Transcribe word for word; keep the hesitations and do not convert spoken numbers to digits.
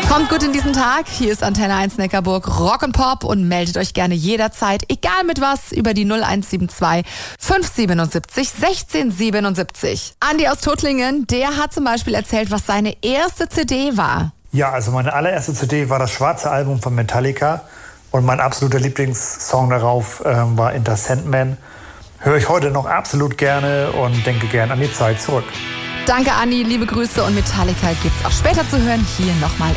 Kommt gut in diesen Tag. Hier ist Antenne eins Neckarburg Rock und Pop und meldet euch gerne jederzeit, egal mit was, über die null eins sieben zwei fünf sieben sieben eins sechs sieben sieben. Andi aus Tuttlingen, der hat zum Beispiel erzählt, was seine erste C D war. Ja, also meine allererste C D war das schwarze Album von Metallica und mein absoluter Lieblingssong darauf ähm, war Enter Sandman. Höre ich heute noch absolut gerne und denke gern an die Zeit zurück. Danke Andi, liebe Grüße und Metallica gibt's auch später zu hören. Hier nochmal